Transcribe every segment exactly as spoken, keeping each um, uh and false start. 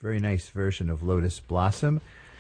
very nice version of Lotus Blossom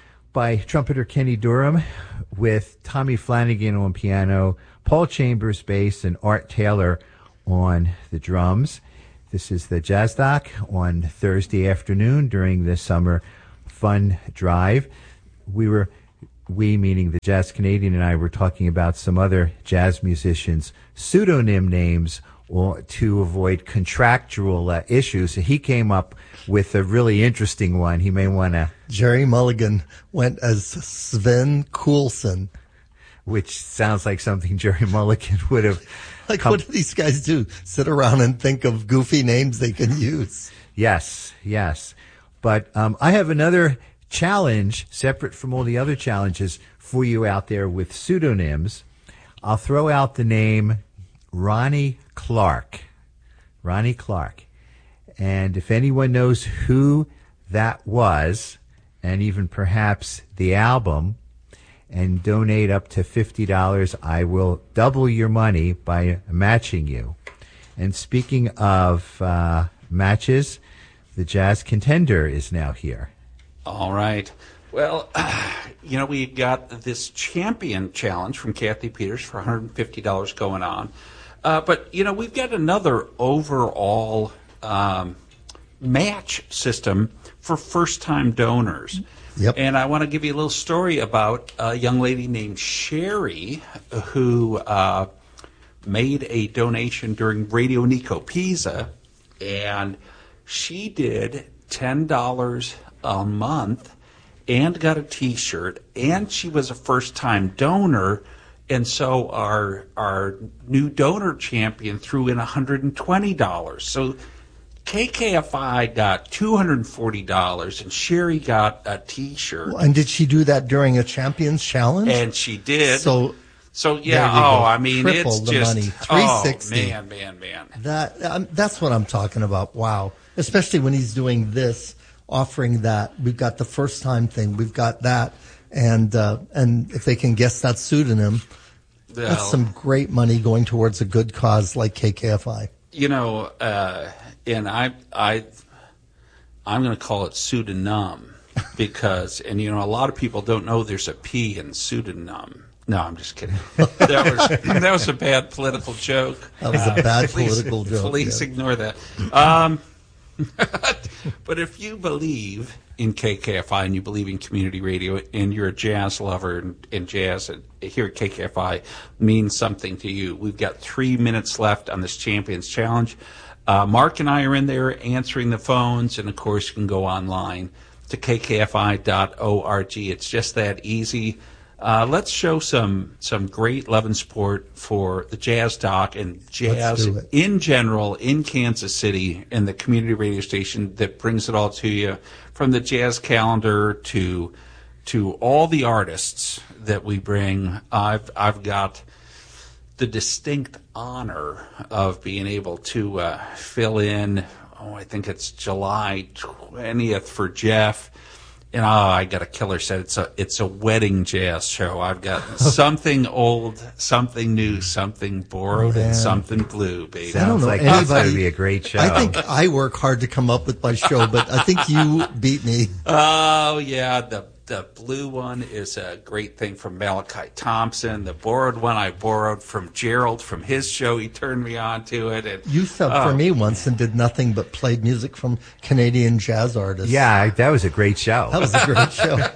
by trumpeter Kenny Dorham with Tommy Flanagan on piano, Paul Chambers bass, and Art Taylor on the drums. This is the Jazz Doc on Thursday afternoon during the summer fun drive. We were, we meaning the Jazz Canadian, and I were talking about some other jazz musicians' pseudonym names or to avoid contractual uh, issues. So he came up with a really interesting one. He may want to... Jerry Mulligan went as Sven Coulson. Which sounds like something Jerry Mulligan would have... Like, come... what do these guys do? Sit around and think of goofy names they can use. Yes, yes. But um, I have another challenge, separate from all the other challenges, for you out there with pseudonyms. I'll throw out the name Ronnie Clark. Ronnie Clark. And if anyone knows who that was, and even perhaps the album, and donate up to fifty dollars, I will double your money by matching you. And speaking of uh, matches, the Jazz Contender is now here. All right. Well, you know, we got this champion challenge from Kathy Peters for one hundred fifty dollars going on. Uh, but, you know, we've got another overall um, match system for first-time donors. Yep. And I want to give you a little story about a young lady named Sherry who uh, made a donation during Radio Nico Pisa, and she did ten dollars a month and got a T-shirt, and she was a first-time donor. And so our our new donor champion threw in one hundred twenty dollars. So K K F I got two hundred forty dollars, and Sherry got a T-shirt. And did she do that during a Champions Challenge? And she did. So, so yeah. Oh, go. I mean, Triple it's the just money. three sixty. Oh, man, man, man. That um, that's what I'm talking about. Wow. Especially when he's doing this, offering that. We've got the first time thing. We've got that. And uh, and if they can guess that pseudonym, well, that's some great money going towards a good cause like K K F I. You know, uh, and I I I'm going to call it pseudonym because, and you know, a lot of people don't know there's a P in pseudonym. No, I'm just kidding. That was that was a bad political joke. That was a bad uh, please, political joke. Please yeah. ignore that. Um, but if you believe in K K F I and you believe in community radio and you're a jazz lover and, and jazz and here at K K F I means something to you, we've got three minutes left on this Champions Challenge. Uh, Mark and I are in there answering the phones, and of course you can go online to k k f i dot org. It's just that easy. Uh, let's show some some great love and support for the Jazz Doc and jazz in general in Kansas City and the community radio station that brings it all to you, from the jazz calendar to to all the artists that we bring. I've I've got the distinct honor of being able to uh, fill in. Oh, I think it's July twentieth for Jeff. And oh, I got a killer set. It's a it's a wedding jazz show. I've got something old, something new, something borrowed, Man. and something blue, baby. Sounds like that's going to be a great show. I think I work hard to come up with my show, but I think you beat me. Oh yeah, the the blue one is a great thing from Malachi Thompson. The borrowed one I borrowed from Gerald from his show. He turned me on to it. And, you subbed oh, for me once and did nothing but played music from Canadian jazz artists. Yeah, that was a great show. That was a great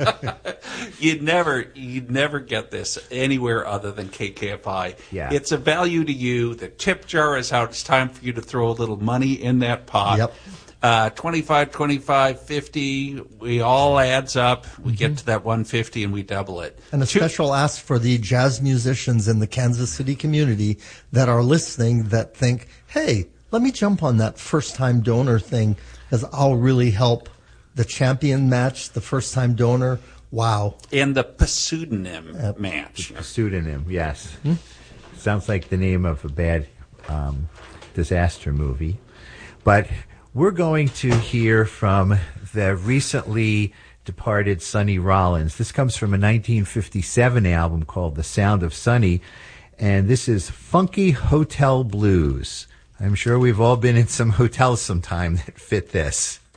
show. You'd never, you'd never get this anywhere other than K K F I. Yeah. It's a value to you. The tip jar is out. It's time for you to throw a little money in that pot. Yep. Uh, twenty-five, twenty-five, fifty, we all adds up. We mm-hmm. get to that one hundred fifty and we double it. And a Two- special ask for the jazz musicians in the Kansas City community that are listening that think, hey, let me jump on that first-time donor thing because I'll really help the champion match, the first-time donor. Wow. And the pseudonym uh, match. Pseudonym, yes. Hmm? Sounds like the name of a bad um, disaster movie. But we're going to hear from the recently departed Sonny Rollins. This comes from a nineteen fifty-seven album called The Sound of Sonny, and this is Funky Hotel Blues. I'm sure we've all been in some hotels sometime that fit this.